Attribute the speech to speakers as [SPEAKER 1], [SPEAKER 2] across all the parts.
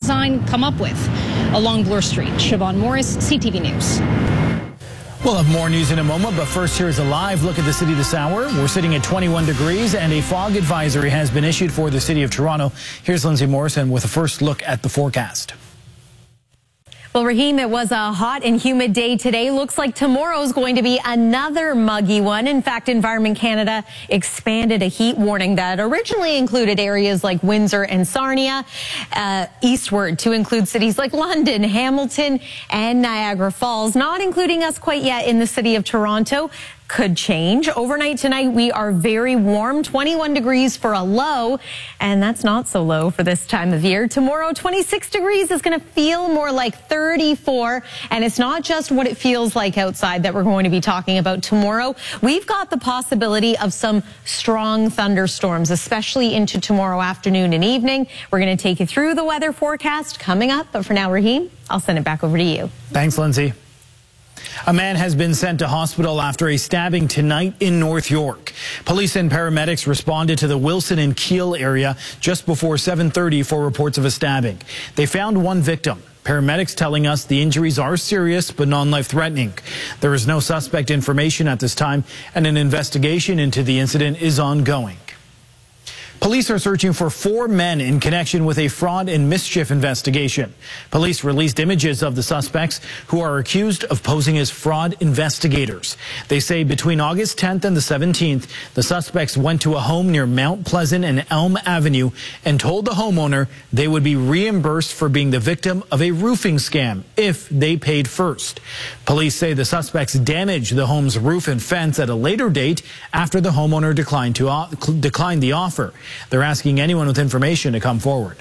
[SPEAKER 1] design come up with. Along Bloor Street, Siobhan Morris, CTV News.
[SPEAKER 2] We'll have more news in a moment, but first here's a live look at the city this hour. We're sitting at 21 degrees and a fog advisory has been issued for the city of Toronto. Here's Lindsay Morrison with a first look at the forecast.
[SPEAKER 3] Well, Raheem, it was a hot and humid day today. Looks like tomorrow's going to be another muggy one. In fact, Environment Canada expanded a heat warning that originally included areas like Windsor and Sarnia eastward to include cities like London, Hamilton, and Niagara Falls, not including us quite yet in the city of Toronto. Could change. Overnight tonight, we are very warm, 21 degrees for a low, and that's not so low for this time of year. Tomorrow, 26 degrees is going to feel more like 34, and it's not just what it feels like outside that we're going to be talking about tomorrow. We've got the possibility of some strong thunderstorms, especially into tomorrow afternoon and evening. We're going to take you through the weather forecast coming up, but for now, Raheem, I'll send it back over to you.
[SPEAKER 2] Thanks, Lindsay. A man has been sent to hospital after a stabbing tonight in North York. Police and paramedics responded to the Wilson and Keele area just before 7:30 for reports of a stabbing. They found one victim. Paramedics telling us the injuries are serious but non-life-threatening. There is no suspect information at this time, and an investigation into the incident is ongoing. Police are searching for 4 men in connection with a fraud and mischief investigation. Police released images of the suspects who are accused of posing as fraud investigators. They say between August 10th and the 17th, the suspects went to a home near Mount Pleasant and Elm Avenue and told the homeowner they would be reimbursed for being the victim of a roofing scam if they paid first. Police say the suspects damaged the home's roof and fence at a later date after the homeowner declined the offer. They're asking anyone with information to come forward.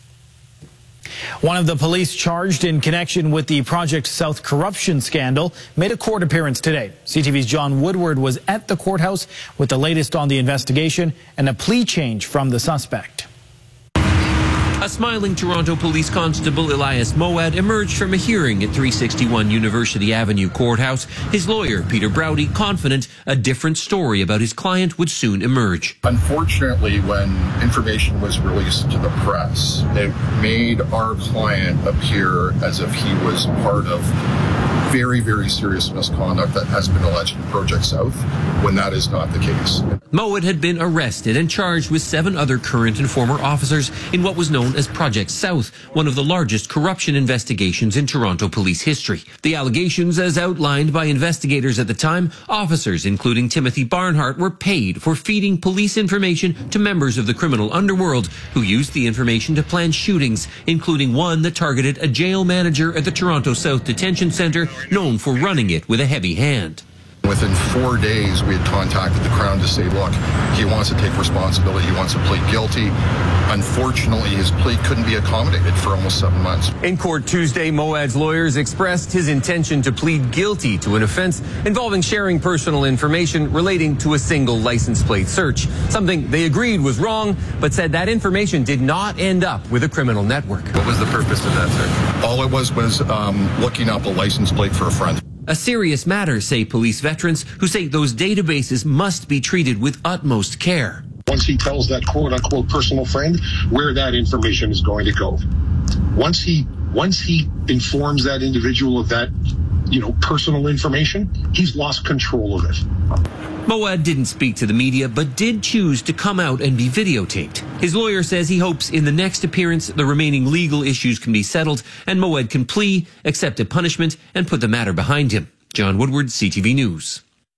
[SPEAKER 2] One of the police charged in connection with the Project South corruption scandal made a court appearance today. CTV's John Woodward was at the courthouse with the latest on the investigation and a plea change from the suspect.
[SPEAKER 4] A smiling Toronto Police Constable Elias Moad emerged from a hearing at 361 University Avenue Courthouse. His lawyer, Peter Browdy, confident a different story about his client would soon emerge.
[SPEAKER 5] Unfortunately, when information was released to the press, it made our client appear as if he was part of very, very serious misconduct that has been alleged in Project South, when that is not the case.
[SPEAKER 4] Moad had been arrested and charged with 7 other current and former officers in what was known as Project South, one of the largest corruption investigations in Toronto police history. The allegations, as outlined by investigators at the time, officers, including Timothy Barnhart, were paid for feeding police information to members of the criminal underworld who used the information to plan shootings, including one that targeted a jail manager at the Toronto South Detention Centre, known for running it with a heavy hand.
[SPEAKER 5] Within 4 days, we had contacted the Crown to say, look, he wants to take responsibility, he wants to plead guilty. Unfortunately, his plea couldn't be accommodated for almost 7 months.
[SPEAKER 6] In court Tuesday, Moad's lawyers expressed his intention to plead guilty to an offense involving sharing personal information relating to a single license plate search, something they agreed was wrong, but said that information did not end up with a criminal network.
[SPEAKER 5] What was the purpose of that search? All it was looking up a license plate for a friend.
[SPEAKER 4] A serious matter, say police veterans, who say those databases must be treated with utmost care.
[SPEAKER 7] Once he tells that quote-unquote personal friend where that information is going to go, once he informs that individual of that, personal information, he's lost control of it.
[SPEAKER 4] Moad didn't speak to the media, but did choose to come out and be videotaped. His lawyer says he hopes in the next appearance the remaining legal issues can be settled and Moad can plea, accept a punishment, and put the matter behind him. John Woodward, CTV News.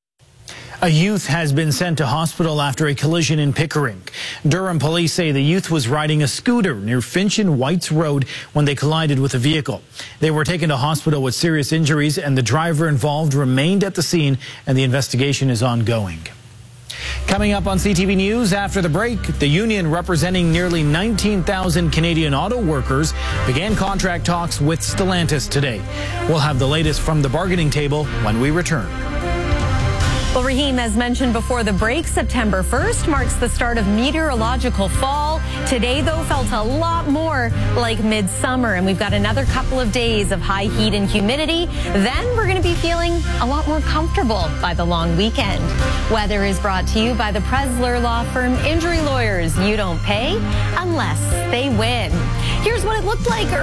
[SPEAKER 2] A youth has been sent to hospital after a collision in Pickering. Durham police say the youth was riding a scooter near Finch and Whites Road when they collided with a vehicle. They were taken to hospital with serious injuries, and the driver involved remained at the scene, and the investigation is ongoing. Coming up on CTV News after the break, the union representing nearly 19,000 Canadian auto workers began contract talks with Stellantis today. We'll have the latest from the bargaining table when we return.
[SPEAKER 3] Well, Raheem, as mentioned before the break, September 1st marks the start of meteorological fall. Today, though, felt a lot more like midsummer, and we've got another couple of days of high heat and humidity. Then we're going to be feeling a lot more comfortable by the long weekend. Weather is brought to you by the Presler Law Firm. Injury lawyers, you don't pay unless they win. Here's what it looked like